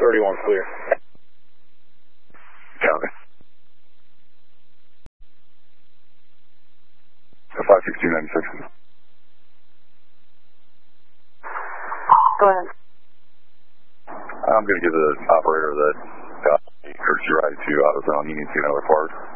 31 clear. Copy. 56296. Go ahead. I'm going to give the operator that urged you ride to AutoZone. He needs to get another part.